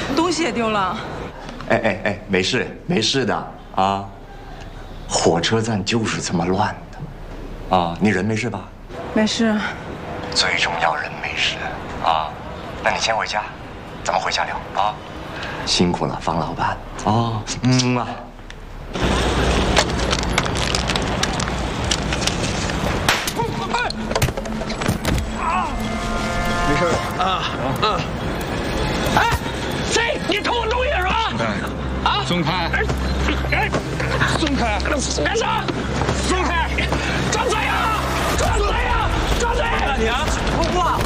东西也丢了。 哎，没事没事的啊。火车站就是这么乱的，啊，你人没事吧？ 没事。 最重要人没事啊。那你先回家，咱们回家聊啊。辛苦了，方老板啊。啊。 没事啊。哎，谁？你偷我东西是吧？啊！ 松开！ 哎， 松开！ 干啥？松开！张嘴呀！张嘴呀！张嘴！ 你啊！ 伯伯，